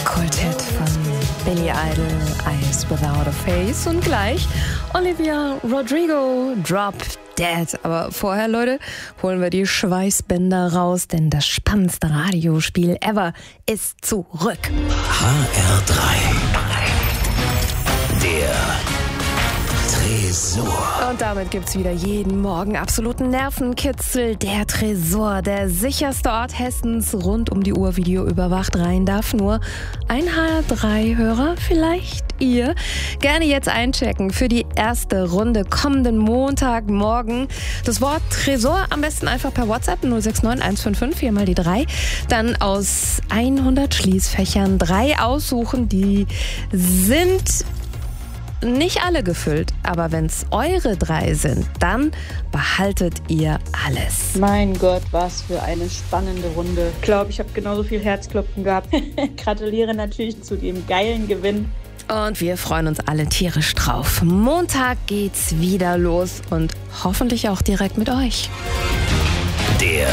Kulthit von Billy Idol, Eyes Without a Face. Und gleich Olivia Rodrigo, Drop Dead. Aber vorher, Leute, holen wir die Schweißbänder raus, denn das spannendste Radiospiel ever ist zurück. HR3. Der Tresor. Und damit gibt's wieder jeden Morgen absoluten Nervenkitzel. Der Tresor, der sicherste Ort Hessens, rund um die Uhr videoüberwacht. Rein darf nur ein HR3-Hörer, vielleicht ihr. Gerne jetzt einchecken für die erste Runde kommenden Montagmorgen. Das Wort Tresor am besten einfach per WhatsApp 069 155 4 mal die 3. Dann aus 100 Schließfächern 3 aussuchen. Die sind nicht alle gefüllt, aber wenn es eure 3 sind, dann behaltet ihr alles. Mein Gott, was für eine spannende Runde. Ich glaube, ich habe genauso viel Herzklopfen gehabt. Gratuliere natürlich zu dem geilen Gewinn. Und wir freuen uns alle tierisch drauf. Montag geht's wieder los und hoffentlich auch direkt mit euch. Der